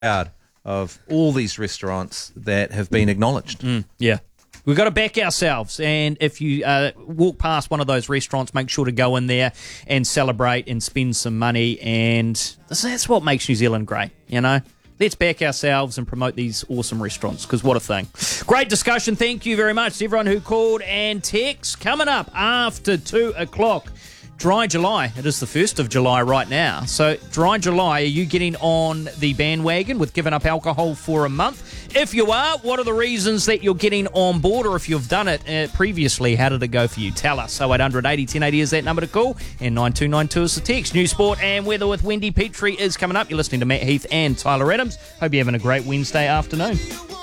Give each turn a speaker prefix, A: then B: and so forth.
A: proud of all these restaurants that have been acknowledged.
B: Yeah. We've got to back ourselves, and if you walk past one of those restaurants, make sure to go in there and celebrate and spend some money, and that's what makes New Zealand great, you know? Let's back ourselves and promote these awesome restaurants, because what a thing. Great discussion. Thank you very much to everyone who called and texted. Coming up after 2 o'clock, Dry July. It is the 1st of July right now. So, Dry July, are you getting on the bandwagon with giving up alcohol for a month? If you are, what are the reasons that you're getting on board? Or if you've done it previously, how did it go for you? Tell us. 0800 80 1080 is that number to call, and 9292 is the text. New sport and weather with Wendy Petrie is coming up. You're listening to Matt Heath and Tyler Adams. Hope you're having a great Wednesday afternoon.